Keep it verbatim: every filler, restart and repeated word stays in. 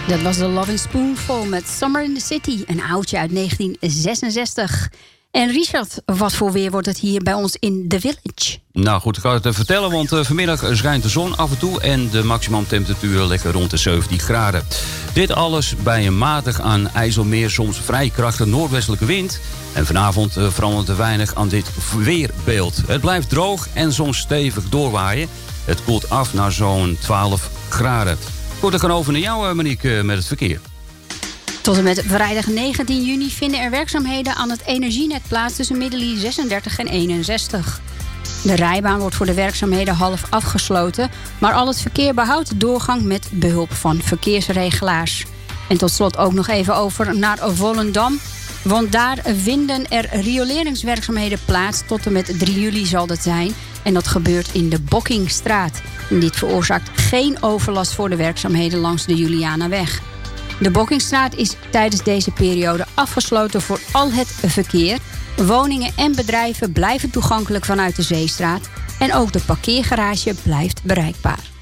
Dat was de Loving Spoonful met Summer in the City, een oudje uit negentien zesenzestig. En Richard, wat voor weer wordt het hier bij ons in The Village? Nou goed, ik ga het even vertellen, want uh, vanmiddag schijnt de zon af en toe en de maximumtemperatuur ligt rond de zeventien graden. Dit alles bij een matig aan IJsselmeer soms vrij krachtige noordwestelijke wind. En vanavond uh, verandert er weinig aan dit weerbeeld. Het blijft droog en soms stevig doorwaaien. Het koelt af naar zo'n twaalf graden. Goed, dan gaan we over naar jou, Monique, met het verkeer. Tot en met vrijdag negentien juni vinden er werkzaamheden aan het energienet plaats tussen Middelie zesendertig en eenenzestig. De rijbaan wordt voor de werkzaamheden half afgesloten, maar al het verkeer behoudt doorgang met behulp van verkeersregelaars. En tot slot ook nog even over naar Volendam, want daar vinden er rioleringswerkzaamheden plaats. Tot en met drie juli zal dat zijn en dat gebeurt in de Bokkingstraat. En dit veroorzaakt geen overlast voor de werkzaamheden langs de Julianaweg. De Bokkingstraat is tijdens deze periode afgesloten voor al het verkeer. Woningen en bedrijven blijven toegankelijk vanuit de Zeestraat. En ook de parkeergarage blijft bereikbaar.